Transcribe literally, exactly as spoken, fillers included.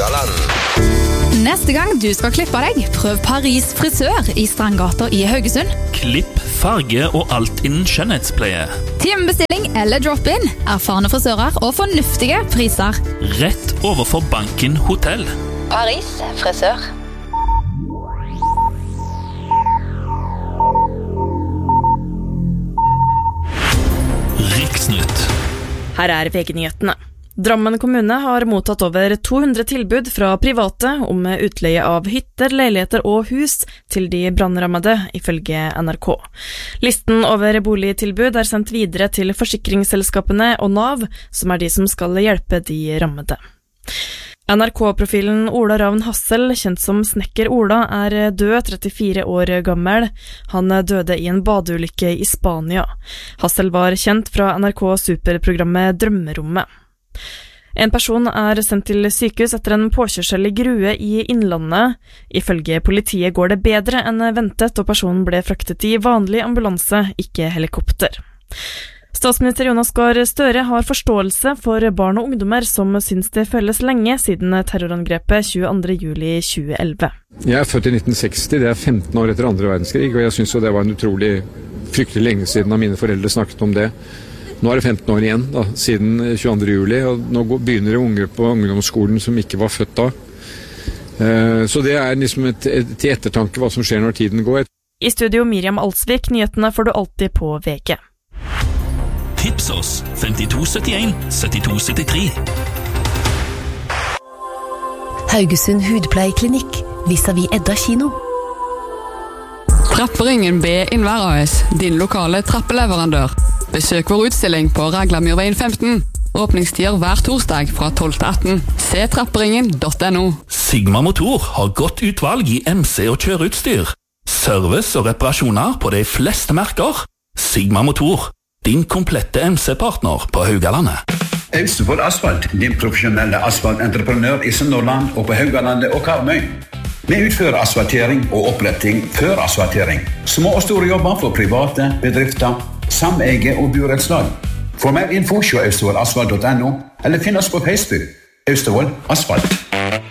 Haugaland. Neste gang du skal klippe deg, prøv Paris frisør i Strandgata i Haugesund. Klipp, farge og alt innen skjønnhetspleie. Timebestilling eller drop-in, erfarne frisører og fornuftige priser. Rett overfor Banken Hotell. Paris frisør. Riksnytt. Her er V G-nyhetene. Drammen kommune har mottatt over to hundre tilbud fra private om utleie av hytter, leiligheter og hus til de brannrammede, ifølge N R K. Listen over boligtilbud er sendt videre til forsikringsselskapene og Nav, som er de som skal hjelpe de rammede. N R K-profilen Ola Ravn Hassel, kjent som Snekker Ola, er død, trettifire år gammel. Han døde i en badeulykke i Spania. Hassel var kjent fra N R K-superprogrammet Drømmerommet. En person er sendt til sykehus etter en påkjørsel i Grue i Innlandet. Ifølge politiet går det bedre enn ventet, og personen ble fraktet i vanlig ambulanse, ikke helikopter. Statsminister Jonas Gahr Støre har forståelse for barn og ungdommer som synes det føles lenge siden terrorangrepet tjueandre juli tjueelleve. Jeg er født i nitten seksti, det er femten år etter andre verdenskrig, og jeg synes jo det var en utrolig fryktelig lenge siden da mine foreldre snakket om det. Nå er det femten år igjen da, siden tjueandre juli, og nå begynner det unge på ungdomsskolen som ikke var født da. Så det er liksom et, et, til ettertanke hva som skjer når tiden går. I studio Miriam Alsvik, nyhetene får du alltid på V G. Tips oss femtito syttien syttito syttitre. Haugesund Hudpleieklinikk, vis-à-vis Edda kino. Trapperingen B Innvær A S, din lokale trappeleverandør. Besøk vår utstilling på Raglamyrveien femten. Åpningstider hver torsdag fra tolv til atten. Se trapperingen punktum no. Sigma Motor har godt utvalg i M C og kjøreutstyr. Service og reparasjoner på de fleste merker. Sigma Motor, din komplette M C-partner på Haugalandet. Austevoll Asfalt, din profesjonelle asfaltentreprenør i Sunnhordland og på Haugalandet og Karmøy. Vi utfører asfaltering og oppretting før asfaltering. Små og store jobber for private, bedrifter, sameie og burettslag. For mer info se austevoll asfalt punktum no eller finn oss på Facebook Austevoll Asfalt.